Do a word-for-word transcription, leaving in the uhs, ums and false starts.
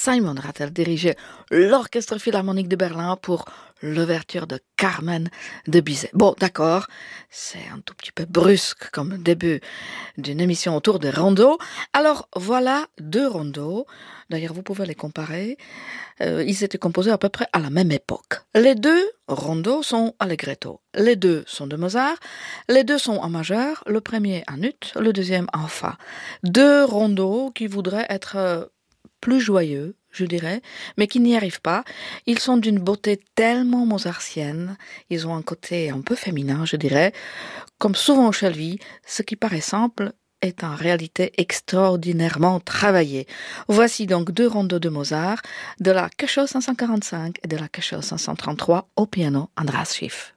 Simon Rattle dirigeait l'Orchestre Philharmonique de Berlin pour l'ouverture de Carmen de Bizet. Bon, d'accord, c'est un tout petit peu brusque comme début d'une émission autour des rondeaux. Alors voilà deux rondeaux. D'ailleurs, vous pouvez les comparer. Euh, ils étaient composés à peu près à la même époque. Les deux rondeaux sont allegretto. Les deux sont de Mozart. Les deux sont en majeur. Le premier en ut, le deuxième en fa. Deux rondeaux qui voudraient être euh, plus joyeux, je dirais, mais qui n'y arrivent pas. Ils sont d'une beauté tellement mozartienne, ils ont un côté un peu féminin, je dirais. Comme souvent chez lui, ce qui paraît simple est en réalité extraordinairement travaillé. Voici donc deux rondeaux de Mozart, de la Köchel cinq cent quarante-cinq et de la Köchel cinq cent trente-trois au piano Andras Schiff.